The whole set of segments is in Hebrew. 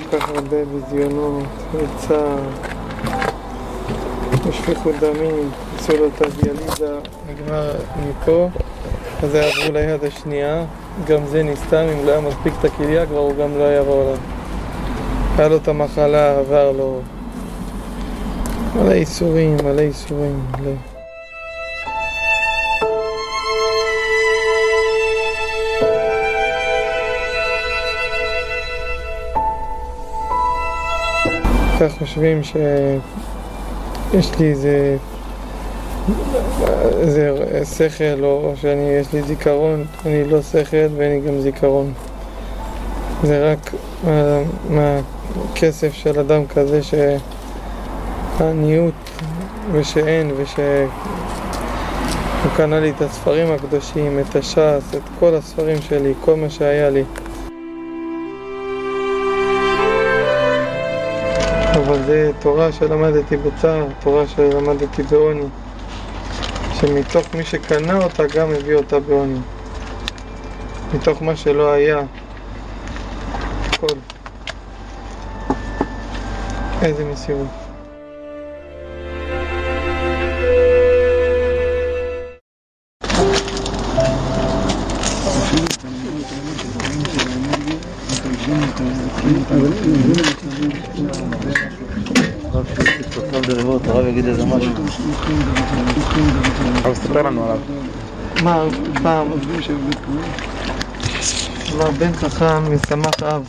כך הרבה ביזיונות וצער ושפיכות דמים, עשו לו את הדיאליזה, נגמר מפה, אז זה עברו ליד השנייה, גם זה נסתם, אם לא היה מספיק את הכליה כבר הוא גם לא היה בעולם. היה לו את המחלה, עבר לו מלא איסורים, מלא איסורים, מלא. כך חושבים שיש לי איזה שכל או יש לי זיכרון, אני לא שכל ואין לי גם זיכרון. זה רק מהכסף של אדם כזה שהעניות ושאין שהוא קנה לי את הספרים הקדושים, את הש"ס, את כל הספרים שלי, כל מה שהיה לי. אבל זה תורה שלמדתי בצער, תורה שלמדתי בעוני, שמתוך מי שקנה אותה גם הביא אותה בעוני, מתוך מה שלא היה, הכל. איזה מסירות. הרב יגיד איזה משהו. הרב ספר לנו עליו. מה, פעם אמר בן חכם משמח אב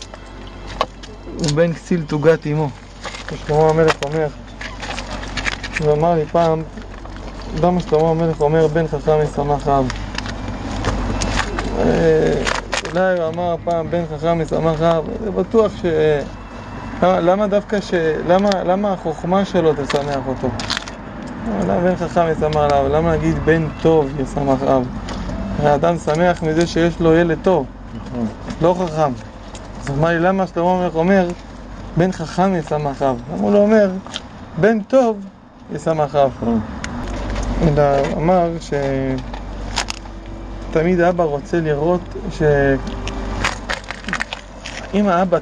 ובן כסיל תוגת אמו. שלמה המלך אומר, הוא אמר לי פעם, למה שלמה המלך אומר בן חכם משמח אב? אולי הוא אמר פעם בן חכם משמח אב, זה בטוח ש... למה דווקא למה החוכמה שלו תשמח אותו? למה בן חכם ישמח אב? למה להגיד בן טוב ישמח אב? האדם שמח מזה שיש לו ילד טוב, לא חכם. אז אמר לי, למה שלמה המלך אומר בן חכם ישמח אב? למה הוא לא אומר בן טוב ישמח אב? אלא אמר שתמיד אבא רוצה לראות שאם האבא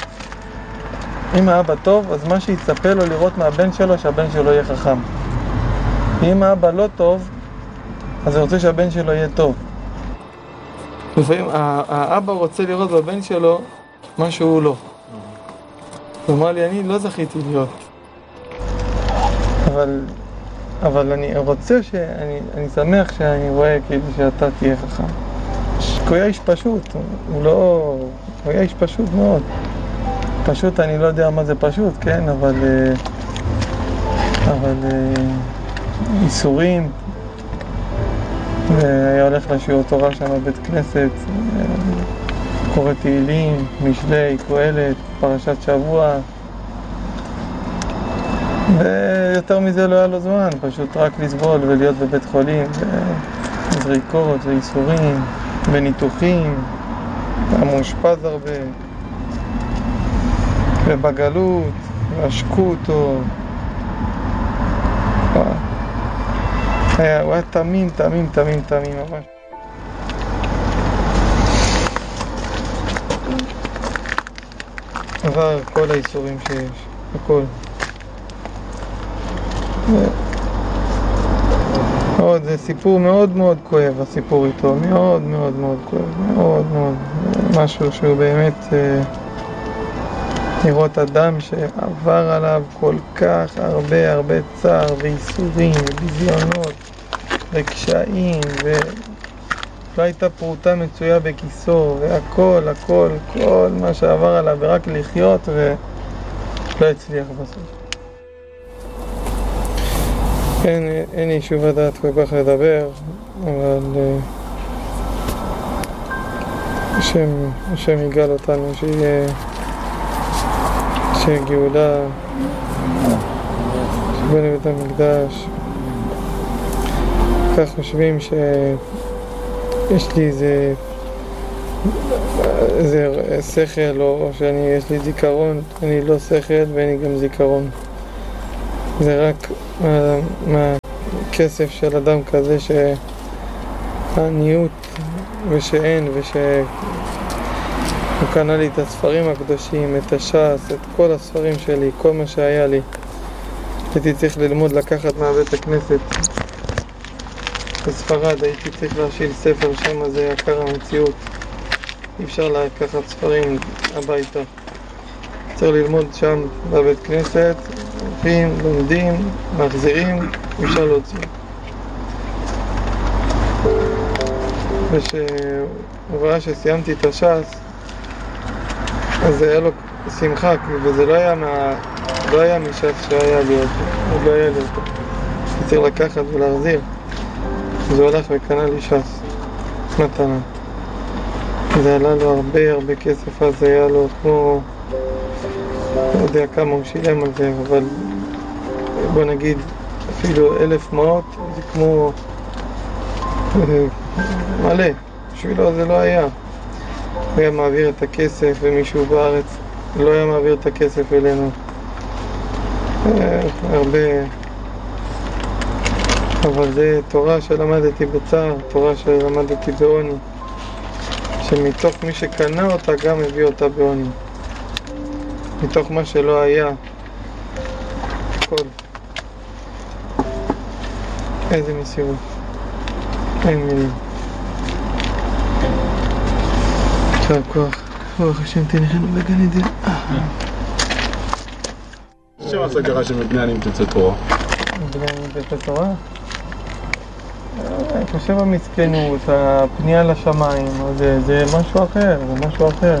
טוב, אז מה שיצפה לו לראות מהבן שלו, שהבן שלו יהיה חכם. אם האבא לא טוב, אז הוא רוצה שהבן שלו יהיה טוב. לפעמים האבא רוצה לראות בבן שלו מה שהוא לא. הוא אמר לי, אני לא זכיתי להיות. אבל אני רוצה אני שמח שאני רואה כאילו שאתה תהיה חכם. הוא היה איש פשוט, הוא היה איש פשוט מאוד. פשוט, אני לא יודע מה זה פשוט, כן, אבל איסורים, והיה הולך לשיעור תורה שם בבית כנסת, קורא תהילים, משלי, קהלת, פרשת שבוע, ויותר מזה לא היה לו זמן, פשוט רק לסבול ולהיות בבית חולים, וזריקות ואיסורים וניתוחים, היה מאושפז הרבה. ובגלות, ועשקו אותו. הוא היה תמים ממש. עבר כל האיסורים שיש, הכל. זה סיפור מאוד מאוד כואב, הסיפור איתו, מאוד מאוד מאוד כואב, מאוד מאוד. משהו שהוא באמת... לראות אדם שעבר עליו כל כך הרבה צער ואיסורים וביזיונות וקשיים ולא הייתה פרוטה מצויה בכיסו והכל, כל מה שעבר עליו ורק לחיות ולא הצליח בסוף. אין לי שוב לדעת כל כך לדבר, אבל השם יגאל אותנו שיהיה גאולה, שבנו בית המקדש. כך חושבים שיש לי איזה שכל או יש לי זיכרון, אני לא שכל ואין לי גם זיכרון. זה רק מהכסף של אדם כזה שהעניות ושאין שהוא הוא קנה לי את הספרים הקדושים, את הש"ס, את כל הספרים שלי, כל מה שהיה לי. הייתי צריך ללמוד לקחת מהבית הכנסת. בספרד הייתי צריך להשיל ספר, שם זה יקר המציאות. אי אפשר לקחת ספרים הביתה. צריך ללמוד שם בבית כנסת, הולכים, לומדים, מחזירים, אי אפשר להוציא. ושהוא ראה שסיימתי את הש"ס, אז היה לו שמחה, וזה לא היה מש"ס שהיה לי אותו, הוא לא היה לי אותו. צריך לקחת ולהחזיר. אז הוא הלך וקנה לי ש"ס, מתנה. זה עלה לו הרבה כסף, אז היה לו כמו, לא יודע כמה הוא שילם על זה, אבל בוא נגיד אפילו 1,100, זה כמו מלא, בשבילו זה לא היה. הוא היה מעביר את הכסף, ומישהו בארץ לא היה מעביר את הכסף אלינו. הרבה, אבל זה תורה שלמדתי בצער, תורה שלמדתי בעוני, שמתוך מי שקנה אותה גם הביא אותה בעוני, מתוך מה שלא היה. הכל. איזה מסירות, אין מילים. עכשיו כוח, ברוך השם תניחנו בגן עדן. שם הסגרה שמבני עניים תצא תורה? מבני עניים תצא תורה? אני חושב המסכנות, הפנייה לשמיים, זה משהו אחר, זה משהו אחר.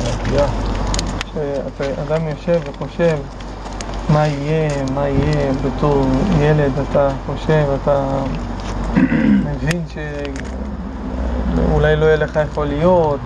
שאדם יושב וחושב מה יהיה בתור ילד, אתה חושב, אתה מבין שאולי לא יהיה לך איפה להיות,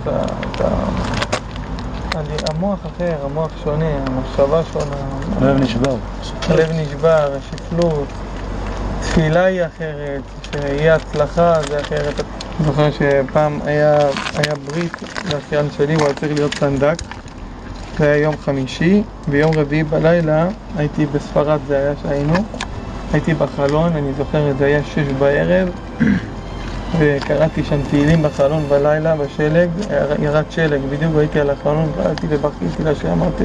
המוח אחר, המוח שונה, המחשבה שונה. הלב נשבר, השפלות, תפילה היא אחרת, שיהיה הצלחה זה אחרת. אני זוכר שפעם היה ברית לאחיין שלי, הוא היה צריך להיות סנדק. זה היה יום חמישי, ביום רביעי בלילה הייתי בספרד, זה היה שהיינו. הייתי בחלון, אני זוכר, זה היה 6 בערב, וקראתי שם תהילים בחלון בלילה, בשלג, ירד שלג, בדיוק הייתי על החלון, באתי ובכיתי לה שאמרתי,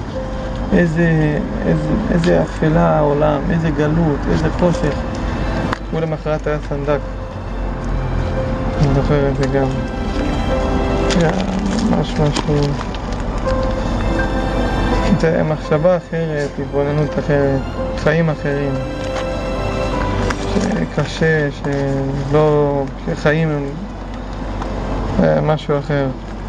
איזה אפלה העולם, איזה גלות, איזה חושך. הוא למחרת היה סנדק. אני זוכר את זה גם. היה משהו... זה מחשבה אחרת, התבוננות אחרת, חיים אחרים. שקשה, שלא... שחיים הם משהו אחר.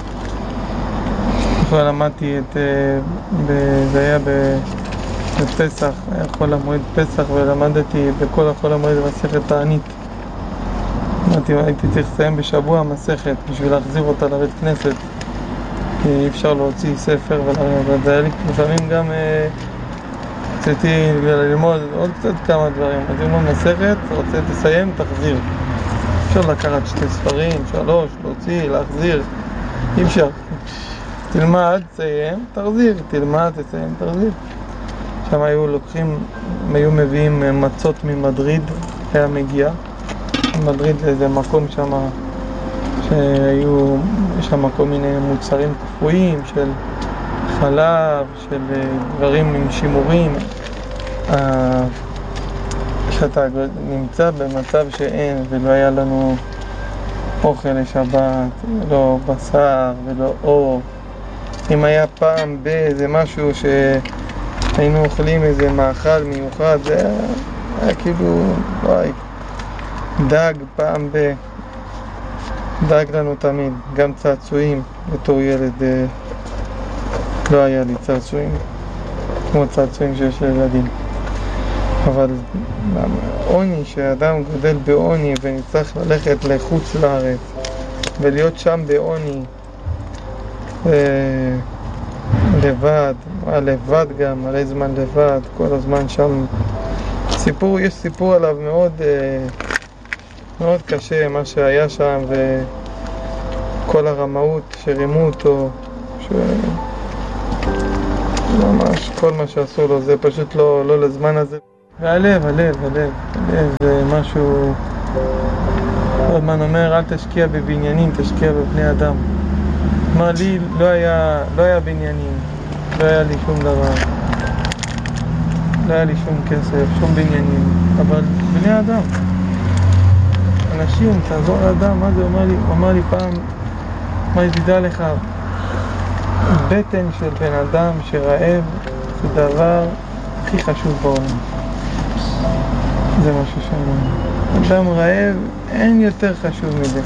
בכלל למדתי את... זה היה בפסח, היה חול המועד פסח, ולמדתי בכל החול המועד מסכת תענית. הייתי צריך לסיים בשבוע מסכת בשביל להחזיר אותה לבית כנסת, כי אי אפשר להוציא ספר, וזה היה לי לפעמים גם רציתי ללמוד עוד קצת כמה דברים. אז אם לא מסכת, רוצה תסיים, תחזיר. אפשר לקחת 2 ספרים, 3, להוציא, להחזיר, אי אפשר. תלמד, תסיים, תחזיר, תלמד, תסיים, תחזיר. שם היו מביאים מצות ממדריד, היה מגיע. מדריד זה מקום שם שהיו שם כל מיני מוצרים קפואים של חלב, של דברים עם שימורים. שאתה נמצא במצב שאין ולא היה לנו אוכל לשבת, לא בשר ולא אור. אם היה פעם באיזה משהו שהיינו אוכלים איזה מאכל מיוחד, זה היה כאילו, וואי, דג פעם דג לנו תמיד, גם צעצועים. בתור ילד לא היה לי צעצועים כמו צעצועים שיש לילדים, אבל עוני, שאדם גודל בעוני ונצטרך ללכת לחוץ לארץ ולהיות שם בעוני לבד גם, מלא זמן לבד, כל הזמן שם. יש סיפור עליו מאוד קשה, מה שהיה שם, וכל הרמאות שרימו אותו, ממש כל מה שעשו לו, זה פשוט לא לזמן הזה. והלב זה משהו, כל הזמן אומר, אל תשקיע בבניינים, תשקיע בבני אדם. אמר לי, לא היה בניינים, לא היה לי שום דבר, לא היה לי שום כסף, שום בניינים, אבל בני אדם, אנשים, תעזור לאדם. מה זה אומר לי? הוא אמר לי פעם, מה ידע לך, בטן של בן אדם שרעב זה דבר הכי חשוב בעולם. זה משהו שאומר, אדם רעב אין יותר חשוב מזה.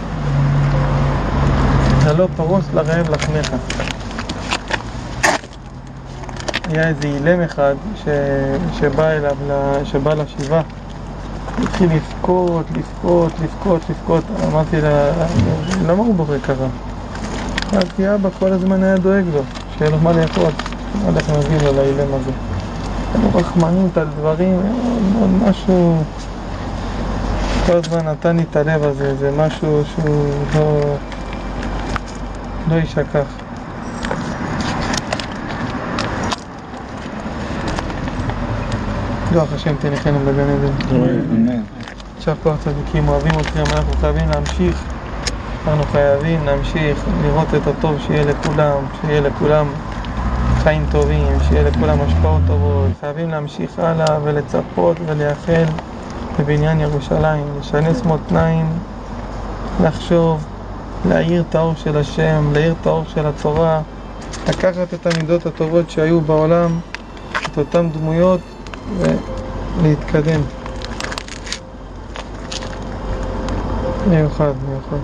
זה לא פרוס לרעב לחמך. היה איזה אילם אחד שבא אליו, שבא לשבעה, התחיל לבכות. אמרתי לה, למה הוא בוכה ככה? כי אבא כל הזמן היה דואג לו, שיהיה לו מה לאכול. הולך מביא לו לאילם הזה. היו רחמנות על דברים, עוד משהו, כל הזמן נתן לי את הלב הזה, זה משהו שהוא לא יישכח. רוח השם תניחנו בגן עדן. אמן. עכשיו כוח צדיקים, אוהבים אתכם, אנחנו חייבים להמשיך. אנחנו חייבים להמשיך לראות את הטוב שיהיה לכולם חיים טובים, שיהיה לכולם השפעות טובות. חייבים להמשיך הלאה ולצפות ולייחל בבניין ירושלים, לשנס מותניים, לחשוב, להאיר את האור של השם, להאיר את האור של התורה, לקחת את המידות הטובות שהיו בעולם, את אותן דמויות ולהתקדם. מיוחד.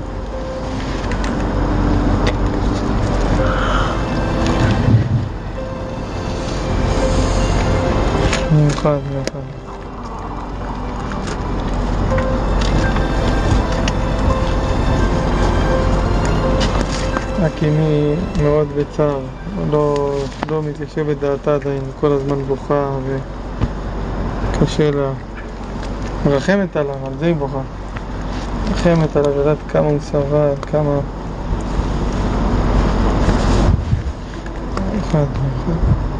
מיוחד. הקימי מאוד בצער, לא מתיישב את דעתה עדיין, כל הזמן בוכה וקשה לה. מרחמת עליו, על זה היא בוכה. מרחמת עליו, יודעת כמה הוא סבל, כמה... מיוחד.